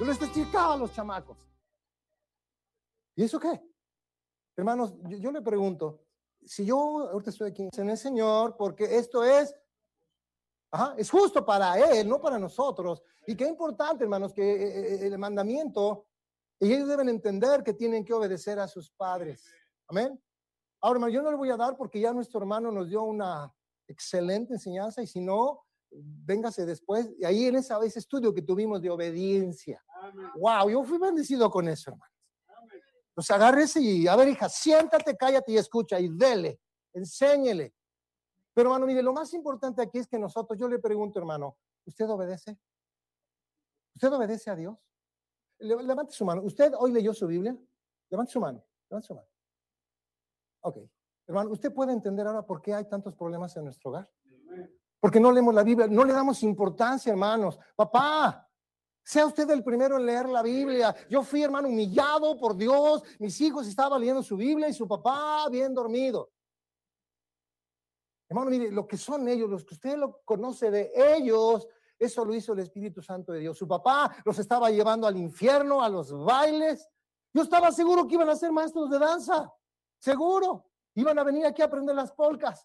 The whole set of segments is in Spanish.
Yo les explicaba a los chamacos. ¿Y eso qué? Hermanos, yo le pregunto, si yo ahorita estoy aquí en el Señor, porque esto es justo para Él, no para nosotros. Y qué importante, hermanos, que el mandamiento, y ellos deben entender que tienen que obedecer a sus padres. Amén. Ahora, hermano, yo no le voy a dar porque ya nuestro hermano nos dio una excelente enseñanza, y si no, véngase después. Y ahí en ese estudio que tuvimos de obediencia. Amén. Wow, yo fui bendecido con eso, hermanos. Pues agárrese y, a ver, hija, siéntate, cállate y escucha, y dele, enséñele. Pero, hermano, mire, lo más importante aquí es que nosotros, yo le pregunto, hermano, ¿usted obedece? ¿Usted obedece a Dios? Levante su mano. ¿Usted hoy leyó su Biblia? Levante su mano, levante su mano. Ok. Hermano, ¿usted puede entender ahora por qué hay tantos problemas en nuestro hogar? Porque no leemos la Biblia, no le damos importancia, hermanos. Papá, sea usted el primero en leer la Biblia. Yo fui, hermano, humillado por Dios. Mis hijos estaban leyendo su Biblia y su papá bien dormido. Hermano, mire, lo que son ellos, los que usted lo conoce de ellos, eso lo hizo el Espíritu Santo de Dios. Su papá los estaba llevando al infierno, a los bailes. Yo estaba seguro que iban a ser maestros de danza. Seguro. Iban a venir aquí a aprender las polcas.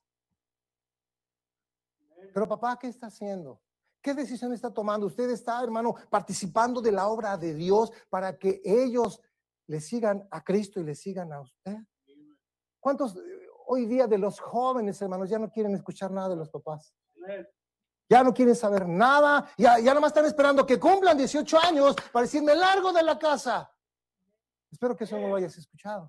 Pero papá, ¿qué está haciendo? ¿Qué decisión está tomando? Usted está, hermano, participando de la obra de Dios para que ellos le sigan a Cristo y le sigan a usted. ¿Cuántos hoy día de los jóvenes, hermanos, ya no quieren escuchar nada de los papás? Ya no quieren saber nada, ya nomás están esperando que cumplan 18 años para decirme largo de la casa. Espero que eso no lo hayas escuchado.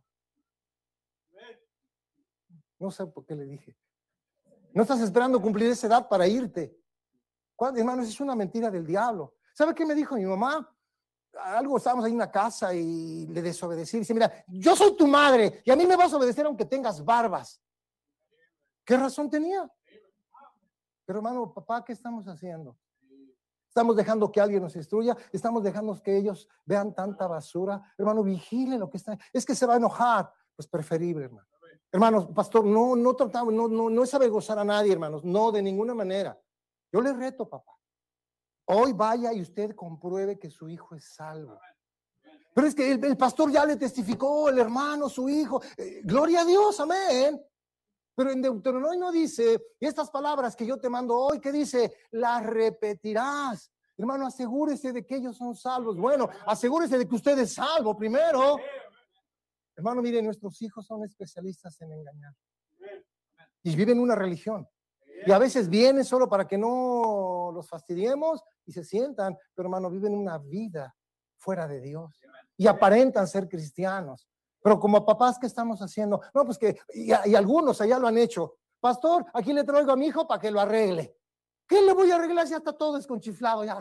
No sé por qué le dije. No estás esperando cumplir esa edad para irte. Hermanos, es una mentira del diablo. ¿Sabe qué me dijo mi mamá? Algo, estábamos ahí en una casa y le desobedecí. Dice, mira, yo soy tu madre y a mí me vas a obedecer aunque tengas barbas. ¿Qué razón tenía? Pero, hermano, papá, ¿qué estamos haciendo? Estamos dejando que alguien nos instruya, estamos dejando que ellos vean tanta basura. Hermano, vigile lo que está. Es que se va a enojar. Pues preferible, hermano. Hermanos, pastor, no tratamos, no es avergonzar a nadie, hermanos. No, de ninguna manera. Yo le reto, papá. Hoy vaya y usted compruebe que su hijo es salvo. Pero es que el pastor ya le testificó, el hermano, su hijo. Gloria a Dios, amén. Pero en Deuteronomio dice, y estas palabras que yo te mando hoy, ¿qué dice? Las repetirás. Hermano, asegúrese de que ellos son salvos. Bueno, asegúrese de que usted es salvo primero. Hermano, mire, nuestros hijos son especialistas en engañar. Y viven una religión. Y a veces vienen solo para que no los fastidiemos y se sientan, pero hermano, viven una vida fuera de Dios. Y aparentan ser cristianos. Pero como papás, ¿qué estamos haciendo? No, pues que, y algunos allá lo han hecho. Pastor, aquí le traigo a mi hijo para que lo arregle. ¿Qué le voy a arreglar si ya está todo desconchiflado ya?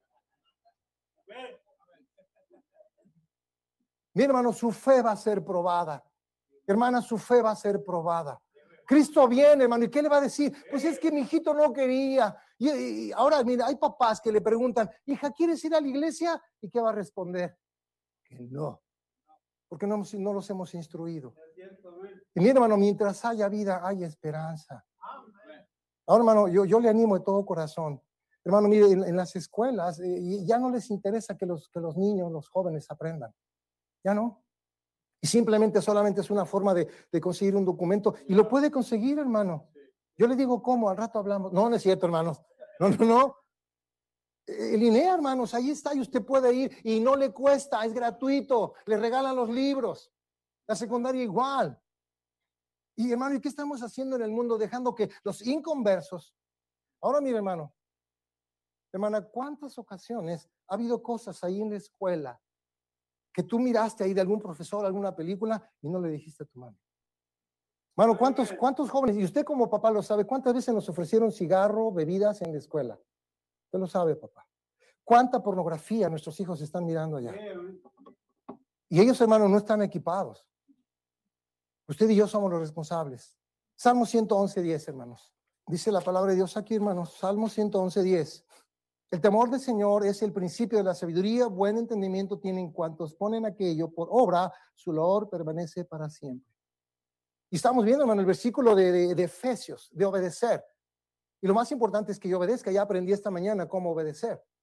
Mi hermano, su fe va a ser probada. Hermana, su fe va a ser probada. Cristo viene, hermano, ¿y qué le va a decir? Pues es que mi hijito no quería. Y ahora, mira, hay papás que le preguntan, hija, ¿quieres ir a la iglesia? ¿Y qué va a responder? Que no. Porque no los hemos instruido. Y mi hermano, mientras haya vida, hay esperanza. Ahora, hermano, yo le animo de todo corazón. Hermano, mire, en las escuelas ya no les interesa que los niños, los jóvenes aprendan. Ya no. Y solamente es una forma de conseguir un documento. Y lo puede conseguir, hermano. Yo le digo cómo, al rato hablamos. No es cierto, hermanos. No. El INEA, hermanos, ahí está y usted puede ir y no le cuesta, es gratuito. Le regalan los libros. La secundaria igual. Y hermano, ¿y qué estamos haciendo en el mundo? Dejando que los inconversos. Ahora mire, hermano. Hermana, ¿cuántas ocasiones ha habido cosas ahí en la escuela que tú miraste ahí de algún profesor, alguna película y no le dijiste a tu mami? Hermano, ¿cuántos jóvenes, y usted como papá lo sabe, cuántas veces nos ofrecieron cigarro, bebidas en la escuela? Usted lo sabe, papá. ¿Cuánta pornografía nuestros hijos están mirando allá? Y ellos, hermano, no están equipados. Usted y yo somos los responsables. Salmo 111:10, hermanos. Dice la palabra de Dios aquí, hermanos. Salmo 111:10. El temor del Señor es el principio de la sabiduría. Buen entendimiento tienen cuantos ponen aquello por obra. Su loor permanece para siempre. Y estamos viendo, hermano, el versículo de Efesios, de obedecer. Y lo más importante es que yo obedezca. Ya aprendí esta mañana cómo obedecer.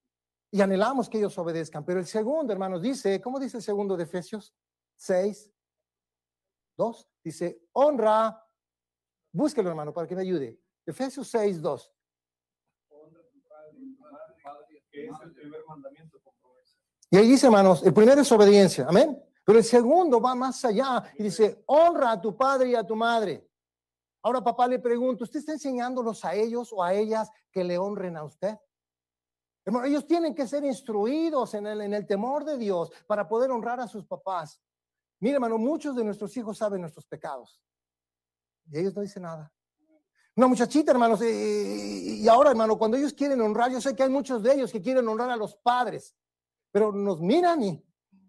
y anhelamos que ellos obedezcan. Pero el segundo, hermanos, dice, ¿cómo dice el segundo de Efesios 6, 2? Dice, honra, búsquelo, hermano, para que me ayude. Efesios 6, 2. Honra a tu padre y tu madre, que es el primer mandamiento con promesa. Y ahí dice, hermanos, el primero es obediencia, amén. Pero el segundo va más allá y dice, honra a tu padre y a tu madre. Ahora, papá, le pregunto, ¿usted está enseñándolos a ellos o a ellas que le honren a usted? Hermano, ellos tienen que ser instruidos en el temor de Dios para poder honrar a sus papás. Mire, hermano, muchos de nuestros hijos saben nuestros pecados y ellos no dicen nada. Una muchachita, hermanos, y ahora, hermano, cuando ellos quieren honrar, yo sé que hay muchos de ellos que quieren honrar a los padres, pero nos miran y...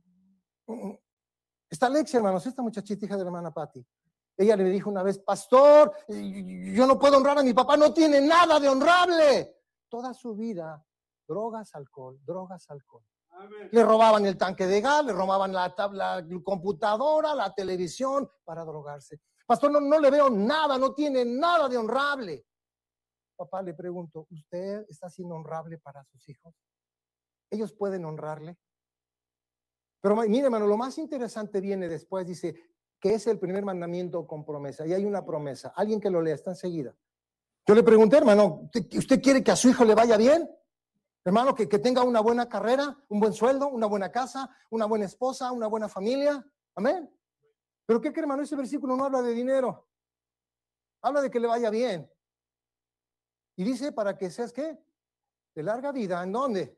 Está Alexia, hermanos, esta muchachita, hija de la hermana Patti. Ella le dijo una vez, pastor, yo no puedo honrar a mi papá, no tiene nada de honrable. Toda su vida, drogas, alcohol, drogas, alcohol. Amén. Le robaban el tanque de gas, le robaban la computadora, la televisión para drogarse. Pastor, no le veo nada, no tiene nada de honrable. Papá, le pregunto, ¿usted está siendo honrable para sus hijos? ¿Ellos pueden honrarle? Pero mire, hermano, lo más interesante viene después, dice, que es el primer mandamiento con promesa. Y hay una promesa. Alguien que lo lea, está enseguida. Yo le pregunté, hermano, ¿usted quiere que a su hijo le vaya bien? Hermano, que tenga una buena carrera, un buen sueldo, una buena casa, una buena esposa, una buena familia. Amén. Pero ¿qué cree, hermano? Ese versículo no habla de dinero. Habla de que le vaya bien. Y dice, para que seas, ¿qué? De larga vida. ¿En dónde?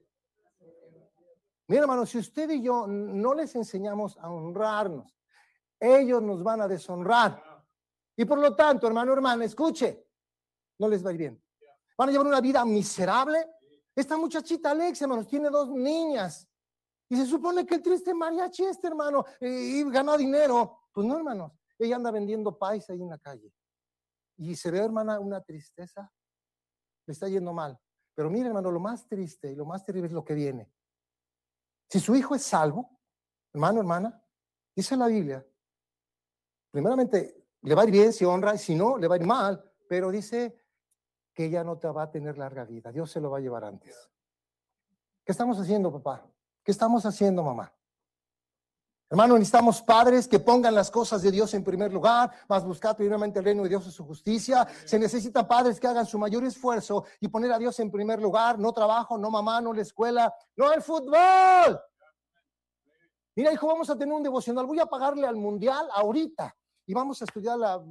Mira, hermano, si usted y yo no les enseñamos a honrarnos, ellos nos van a deshonrar. Y por lo tanto, hermano, hermana, escuche, no les va a ir bien. Van a llevar una vida miserable. Esta muchachita Alexia, hermanos, tiene 2 niñas. Y se supone que el triste mariachi hermano, y gana dinero. Pues no, hermanos. Ella anda vendiendo pais ahí en la calle. Y se ve, hermana, una tristeza. Le está yendo mal. Pero mire, hermano, lo más triste y lo más terrible es lo que viene. Si su hijo es salvo, hermano, hermana, dice la Biblia, primeramente le va a ir bien si honra, y si no, le va a ir mal, pero dice que ella no te va a tener larga vida, Dios se lo va a llevar antes. ¿Qué estamos haciendo, papá? ¿Qué estamos haciendo, mamá? Hermano, necesitamos padres que pongan las cosas de Dios en primer lugar, más buscar primeramente el reino de Dios y su justicia. Se necesitan padres que hagan su mayor esfuerzo y poner a Dios en primer lugar, no trabajo, no mamá, no la escuela, no el fútbol. Mira, hijo, vamos a tener un devocional, voy a pagarle al mundial ahorita y vamos a estudiar la...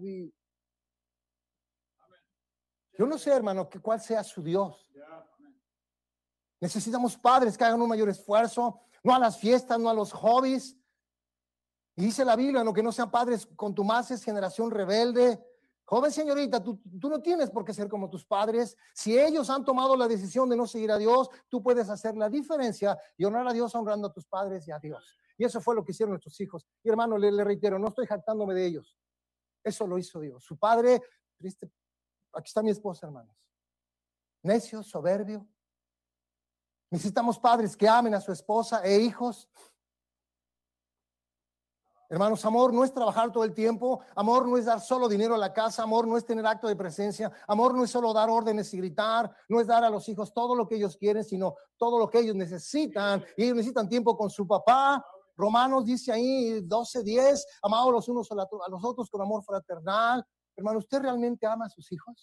Yo no sé, hermano, cuál sea su Dios. Necesitamos padres que hagan un mayor esfuerzo, no a las fiestas, no a los hobbies. Y dice la Biblia, no, que no sean padres contumaces, generación rebelde. Joven señorita, tú no tienes por qué ser como tus padres. Si ellos han tomado la decisión de no seguir a Dios, tú puedes hacer la diferencia y honrar a Dios honrando a tus padres y a Dios. Y eso fue lo que hicieron nuestros hijos. Y hermano, le reitero, no estoy jactándome de ellos. Eso lo hizo Dios. Su padre, triste, aquí está mi esposa, hermanos. Necio, soberbio. Necesitamos padres que amen a su esposa e hijos. Hermanos, amor no es trabajar todo el tiempo, amor no es dar solo dinero a la casa, amor no es tener acto de presencia, amor no es solo dar órdenes y gritar, no es dar a los hijos todo lo que ellos quieren, sino todo lo que ellos necesitan, y ellos necesitan tiempo con su papá. Romanos dice ahí 12:10, amados los unos a los otros con amor fraternal. Hermano, ¿usted realmente ama a sus hijos?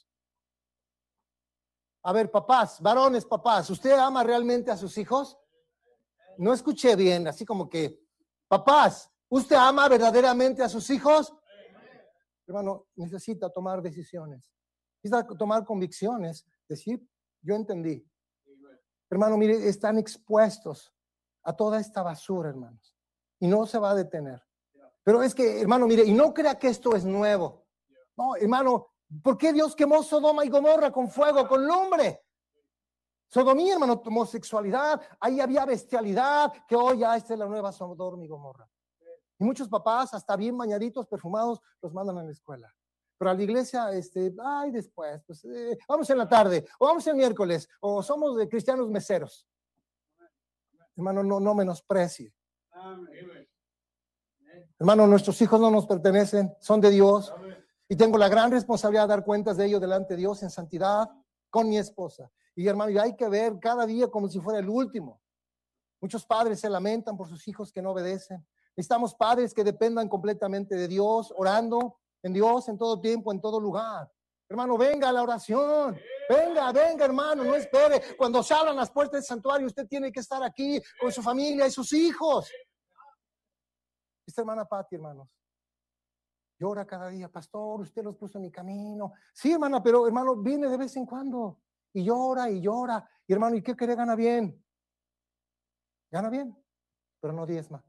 A ver, papás, varones, papás, ¿usted ama realmente a sus hijos? No escuché bien, así como que, papás, ¿usted ama verdaderamente a sus hijos? Hermano, necesita tomar decisiones, necesita tomar convicciones, decir, yo entendí. Hermano, mire, están expuestos a toda esta basura, hermanos, y no se va a detener. Pero es que, hermano, mire, y no crea que esto es nuevo. No, hermano, ¿por qué Dios quemó Sodoma y Gomorra con fuego, con lumbre? Sodomía, hermano, homosexualidad, ahí había bestialidad, que hoy ya esta es la nueva Sodoma y Gomorra. Y muchos papás, hasta bien bañaditos, perfumados, los mandan a la escuela. Pero a la iglesia, después, pues, vamos en la tarde, o vamos el miércoles, o somos de cristianos meseros. Hermano, no menosprecie. Hermano, nuestros hijos no nos pertenecen, son de Dios. Y tengo la gran responsabilidad de dar cuentas de ellos delante de Dios en santidad con mi esposa. Y hermano, y hay que ver cada día como si fuera el último. Muchos padres se lamentan por sus hijos que no obedecen. Necesitamos padres que dependan completamente de Dios, orando en Dios en todo tiempo, en todo lugar. Hermano, venga a la oración. Venga, venga, hermano, no espere. Cuando se abran las puertas del santuario, usted tiene que estar aquí con su familia y sus hijos. Esta hermana Patti, hermanos, llora cada día. Pastor, usted los puso en mi camino. Sí, hermana, pero hermano, viene de vez en cuando y llora y llora. Y hermano, ¿y qué quiere? Gana bien. Gana bien, pero no diezma.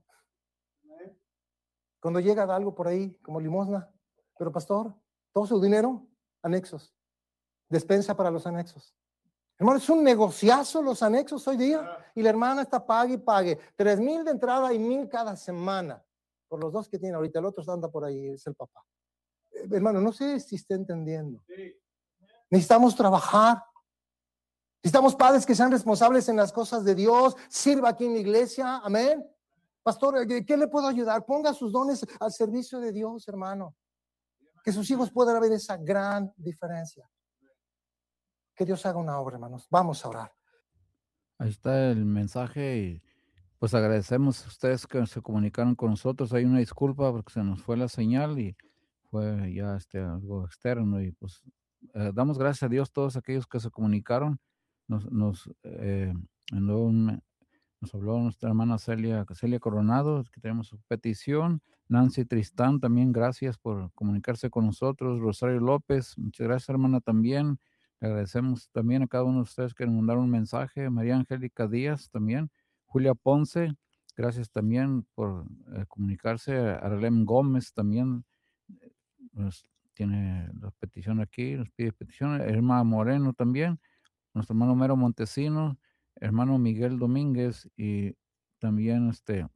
Cuando llega de algo por ahí, como limosna, pero pastor, todo su dinero, anexos, despensa para los anexos. Hermano, es un negociazo los anexos hoy día, y la hermana está pague y pague, 3,000 de entrada y 1,000 cada semana, por los dos que tiene ahorita, el otro anda por ahí, es el papá. Hermano, no sé si está entendiendo. Necesitamos trabajar. Necesitamos padres que sean responsables en las cosas de Dios, sirva aquí en la iglesia, amén. Pastor, ¿qué le puedo ayudar? Ponga sus dones al servicio de Dios, hermano. Que sus hijos puedan ver esa gran diferencia. Que Dios haga una obra, hermanos. Vamos a orar. Ahí está el mensaje y pues agradecemos a ustedes que se comunicaron con nosotros. Hay una disculpa porque se nos fue la señal y fue ya algo externo y pues damos gracias a Dios todos aquellos que se comunicaron. Mandó nos habló nuestra hermana Celia Coronado, que tenemos su petición. Nancy Tristán, también gracias por comunicarse con nosotros. Rosario López, muchas gracias, hermana, también. Le agradecemos también a cada uno de ustedes que nos mandaron un mensaje. María Angélica Díaz también. Julia Ponce, gracias también por comunicarse. Arlem Gómez también nos tiene la petición aquí, nos pide petición. Irma Moreno también. Nuestro hermano Mero Montesino, hermano Miguel Domínguez y también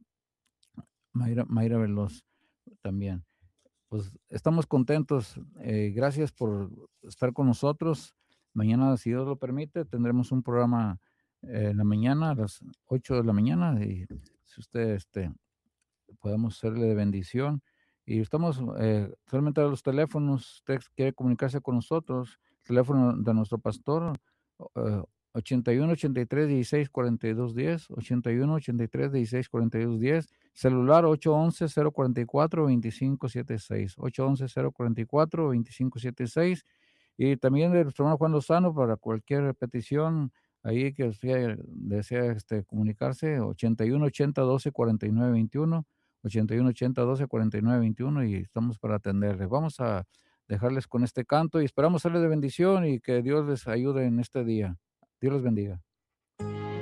Mayra Veloz también. Pues estamos contentos. Gracias por estar con nosotros. Mañana, si Dios lo permite, tendremos un programa en la mañana, a las 8 de la mañana. Y si usted podemos serle de bendición. Y estamos solamente a los teléfonos. Usted quiere comunicarse con nosotros. Teléfono de nuestro pastor. 81 83 16 42 10, 81 83 16 42 10, celular 811 044 25 76, 811 044 25 76, y también de nuestro hermano Juan Lozano para cualquier petición ahí que usted desea comunicarse, 81 80 12 49 21, 81 80 12 49 21, y estamos para atenderle. Vamos a dejarles con este canto y esperamos serles de bendición y que Dios les ayude en este día. Dios los bendiga.